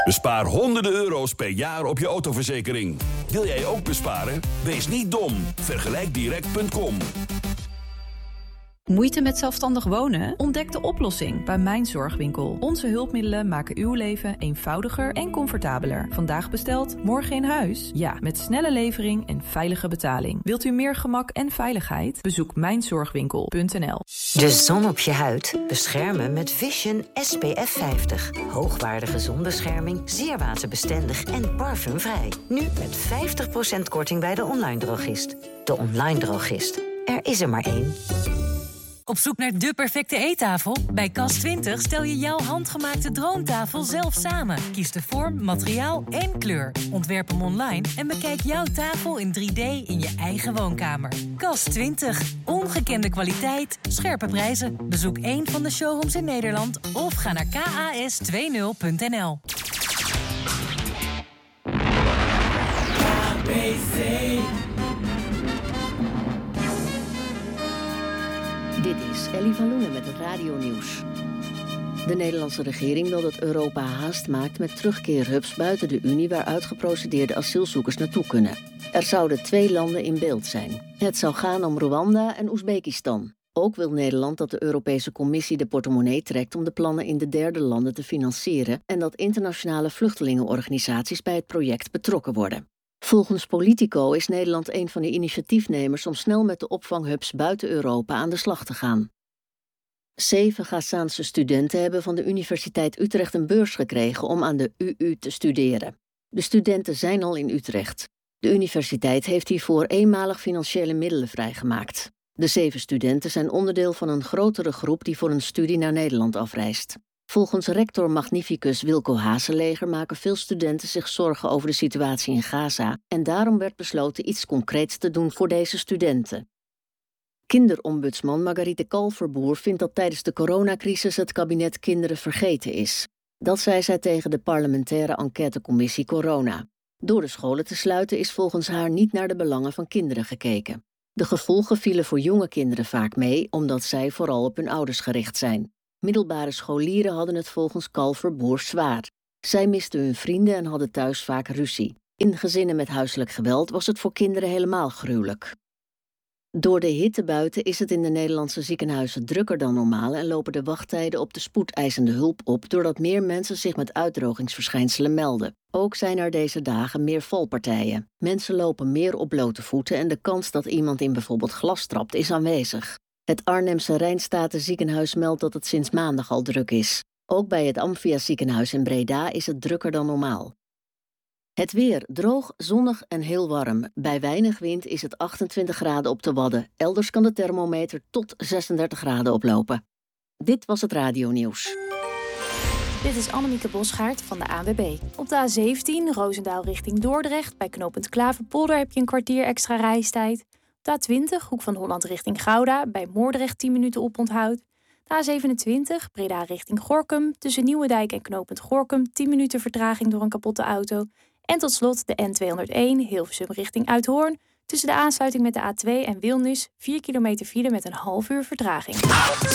Bespaar honderden euro's per jaar op je autoverzekering. Wil jij ook besparen? Wees niet dom. Vergelijkdirect.com. Moeite met zelfstandig wonen? Ontdek de oplossing bij Mijn Zorgwinkel. Onze hulpmiddelen maken uw leven eenvoudiger en comfortabeler. Vandaag besteld, morgen in huis? Ja, met snelle levering en veilige betaling. Wilt u meer gemak en veiligheid? Bezoek mijnzorgwinkel.nl. De zon op je huid beschermen met Vision SPF 50. Hoogwaardige zonbescherming, zeer waterbestendig en parfumvrij. Nu met 50% korting bij de online drogist. De online drogist. Er is er maar één. Op zoek naar de perfecte eettafel? Bij Cas20 stel je jouw handgemaakte droomtafel zelf samen. Kies de vorm, materiaal en kleur. Ontwerp hem online en bekijk jouw tafel in 3D in je eigen woonkamer. Cas20. Ongekende kwaliteit, scherpe prijzen. Bezoek een van de showrooms in Nederland of ga naar kas20.nl. Dit is Ellie van Loenen met het Radio-nieuws. De Nederlandse regering wil dat Europa haast maakt met terugkeerhubs buiten de Unie waar uitgeprocedeerde asielzoekers naartoe kunnen. Er zouden 2 landen in beeld zijn. Het zou gaan om Rwanda en Oezbekistan. Ook wil Nederland dat de Europese Commissie de portemonnee trekt om de plannen in de derde landen te financieren en dat internationale vluchtelingenorganisaties bij het project betrokken worden. Volgens Politico is Nederland een van de initiatiefnemers om snel met de opvanghubs buiten Europa aan de slag te gaan. 7 Gazaanse studenten hebben van de Universiteit Utrecht een beurs gekregen om aan de UU te studeren. De studenten zijn al in Utrecht. De universiteit heeft hiervoor eenmalig financiële middelen vrijgemaakt. De 7 studenten zijn onderdeel van een grotere groep die voor een studie naar Nederland afreist. Volgens rector magnificus Wilco Hazeleger maken veel studenten zich zorgen over de situatie in Gaza en daarom werd besloten iets concreets te doen voor deze studenten. Kinderombudsman Margariete Kalverboer vindt dat tijdens de coronacrisis het kabinet kinderen vergeten is. Dat zei zij tegen de parlementaire enquêtecommissie Corona. Door de scholen te sluiten is volgens haar niet naar de belangen van kinderen gekeken. De gevolgen vielen voor jonge kinderen vaak mee, omdat zij vooral op hun ouders gericht zijn. Middelbare scholieren hadden het volgens Kalverboer zwaar. Zij misten hun vrienden en hadden thuis vaak ruzie. In gezinnen met huiselijk geweld was het voor kinderen helemaal gruwelijk. Door de hitte buiten is het in de Nederlandse ziekenhuizen drukker dan normaal en lopen de wachttijden op de spoedeisende hulp op doordat meer mensen zich met uitdrogingsverschijnselen melden. Ook zijn er deze dagen meer valpartijen. Mensen lopen meer op blote voeten en de kans dat iemand in bijvoorbeeld glas trapt is aanwezig. Het Arnhemse Rijnstatenziekenhuis meldt dat het sinds maandag al druk is. Ook bij het Amphia ziekenhuis in Breda is het drukker dan normaal. Het weer droog, zonnig en heel warm. Bij weinig wind is het 28 graden op de Wadden. Elders kan de thermometer tot 36 graden oplopen. Dit was het Radio-nieuws. Dit is Annemieke Bosgaard van de ANWB. Op de A17 Roosendaal richting Dordrecht. Bij knooppunt Klaverpolder heb je een kwartier extra reistijd. De A20 Hoek van Holland richting Gouda. Bij Moordrecht 10 minuten oponthoud. De A27 Breda richting Gorinchem. Tussen Nieuwedijk en knooppunt Gorinchem 10 minuten vertraging door een kapotte auto. En tot slot de N201 Hilversum richting Uithoorn. Tussen de aansluiting met de A2 en Wilnis 4 kilometer file met een half uur vertraging.